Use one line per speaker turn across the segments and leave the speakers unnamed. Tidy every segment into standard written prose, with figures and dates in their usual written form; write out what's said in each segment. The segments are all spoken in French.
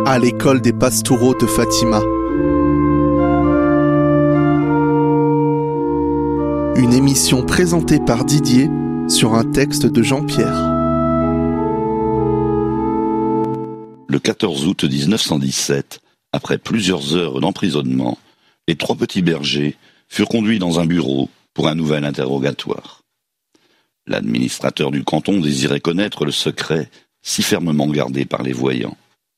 à l'école des Pastoureaux de Fatima. Une émission présentée par Didier sur un texte de Jean-Pierre.
Le 14 août 1917, après plusieurs heures d'emprisonnement, les trois petits bergers furent conduits dans un bureau pour un nouvel interrogatoire. L'administrateur du canton désirait connaître le secret si fermement gardé par les voyants.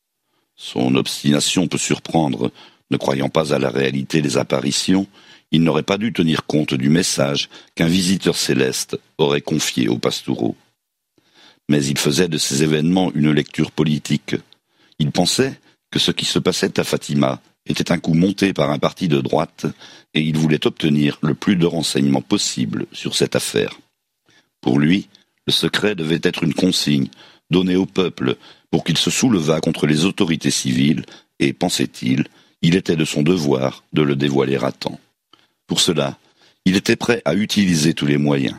Son obstination peut surprendre, ne croyant pas à la réalité des apparitions, il n'aurait pas dû tenir compte du message qu'un visiteur céleste aurait confié aux Pastoureaux. Mais il faisait de ces événements une lecture politique. Il pensait que ce qui se passait à Fatima était un coup monté par un parti de droite et il voulait obtenir le plus de renseignements possible sur cette affaire. Pour lui, le secret devait être une consigne donnée au peuple pour qu'il se soulevât contre les autorités civiles et, pensait-il, il était de son devoir de le dévoiler à temps. Pour cela, il était prêt à utiliser tous les moyens.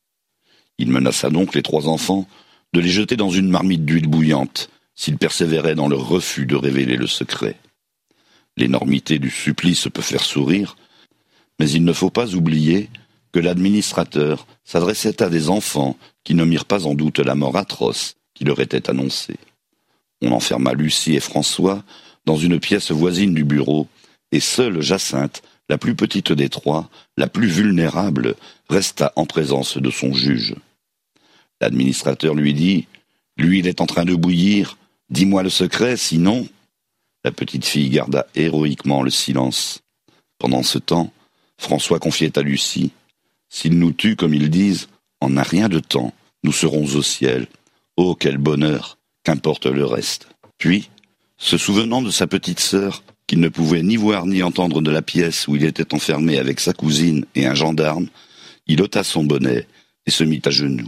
Il menaça donc les trois enfants de les jeter dans une marmite d'huile bouillante s'ils persévéraient dans leur refus de révéler le secret. L'énormité du supplice peut faire sourire, mais il ne faut pas oublier que l'administrateur s'adressait à des enfants qui ne mirent pas en doute la mort atroce qui leur était annoncée. On enferma Lucie et François dans une pièce voisine du bureau, et seule Jacinthe, la plus petite des trois, la plus vulnérable, resta en présence de son juge. L'administrateur lui dit « L'huile est en train de bouillir, dis-moi le secret, sinon… » La petite fille garda héroïquement le silence. Pendant ce temps, François confiait à Lucie « S'ils nous tuent, comme ils disent, en un rien de temps, nous serons au ciel. Oh, quel bonheur, qu'importe le reste. » Puis, se souvenant de sa petite sœur, qu'il ne pouvait ni voir ni entendre de la pièce où il était enfermé avec sa cousine et un gendarme, il ôta son bonnet et se mit à genoux.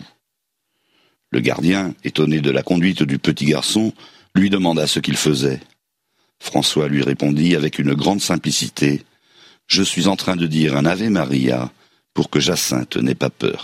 Le gardien, étonné de la conduite du petit garçon, lui demanda ce qu'il faisait. François lui répondit avec une grande simplicité « Je suis en train de dire un Ave Maria pour que Jacinthe n'ait pas peur. »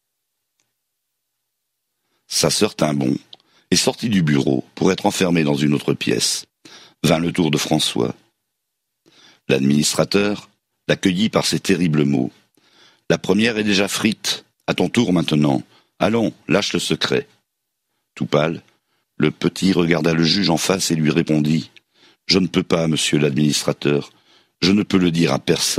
Sa sœur tint bon et sortit du bureau pour être enfermée dans une autre pièce. Vint le tour de François. L'administrateur l'accueillit par ces terribles mots. « La première est déjà frite, à ton tour maintenant. Allons, lâche le secret. » Tout pâle, le petit regarda le juge en face et lui répondit « Je ne peux pas, monsieur l'administrateur, je ne peux le dire à personne. »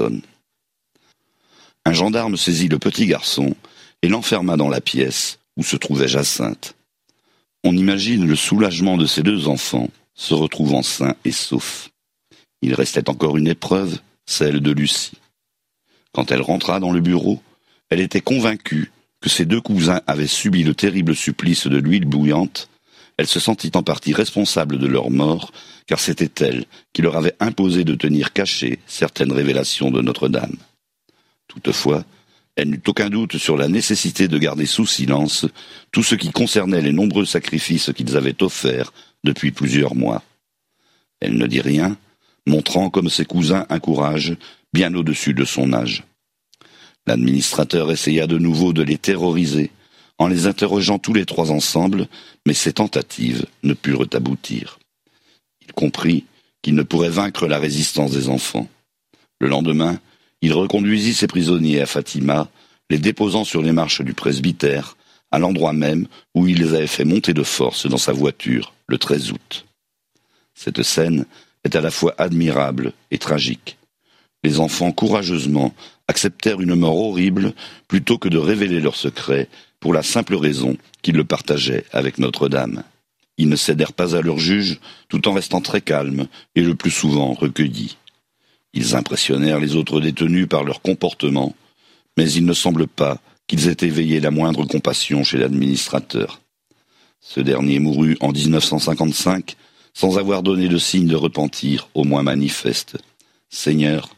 Un gendarme saisit le petit garçon et l'enferma dans la pièce où se trouvait Jacinthe. On imagine le soulagement de ces deux enfants se retrouvant sains et saufs. Il restait encore une épreuve, celle de Lucie. Quand elle rentra dans le bureau, elle était convaincue que ses deux cousins avaient subi le terrible supplice de l'huile bouillante. Elle se sentit en partie responsable de leur mort, car c'était elle qui leur avait imposé de tenir cachées certaines révélations de Notre-Dame. Toutefois, elle n'eut aucun doute sur la nécessité de garder sous silence tout ce qui concernait les nombreux sacrifices qu'ils avaient offerts depuis plusieurs mois. Elle ne dit rien, montrant comme ses cousins un courage bien au-dessus de son âge. L'administrateur essaya de nouveau de les terroriser, en les interrogeant tous les trois ensemble, mais ces tentatives ne purent aboutir. Il comprit qu'il ne pourrait vaincre la résistance des enfants. Le lendemain, il reconduisit ses prisonniers à Fatima, les déposant sur les marches du presbytère, à l'endroit même où il les avait fait monter de force dans sa voiture le 13 août. Cette scène est à la fois admirable et tragique. Les enfants courageusement acceptèrent une mort horrible plutôt que de révéler leur secret pour la simple raison qu'ils le partageaient avec Notre-Dame. Ils ne cédèrent pas à leur juge tout en restant très calmes et le plus souvent recueillis. Ils impressionnèrent les autres détenus par leur comportement, mais il ne semble pas qu'ils aient éveillé la moindre compassion chez l'administrateur. Ce dernier mourut en 1955 sans avoir donné de signe de repentir au moins manifeste. Seigneur,